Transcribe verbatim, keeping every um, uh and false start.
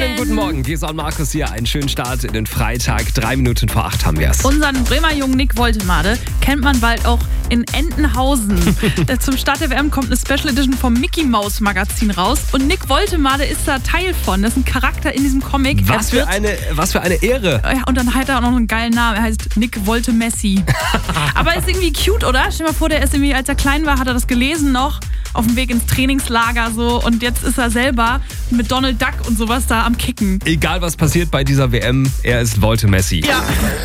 Schönen guten Morgen, Gesa und Markus hier. Einen schönen Start in den Freitag. Drei Minuten vor acht haben wir es. Unseren Bremer Jungen Nick Woltemade kennt man bald auch in Entenhausen. Zum Start der W M kommt eine Special Edition vom Mickey Mouse Magazin raus. Und Nick Woltemade ist da Teil von. Das ist ein Charakter in diesem Comic. Was für eine, was für eine Ehre. Ja, und dann hat er auch noch einen geilen Namen. Er heißt Nick Woltemessi. Aber ist irgendwie cute, oder? Stell dir mal vor, der ist irgendwie, als er klein war, hat er das gelesen noch. Auf dem Weg ins Trainingslager so. Und jetzt ist er selber mit Donald Duck und sowas da am Kicken. Egal was passiert bei dieser W M, er ist Woltemessi. Ja.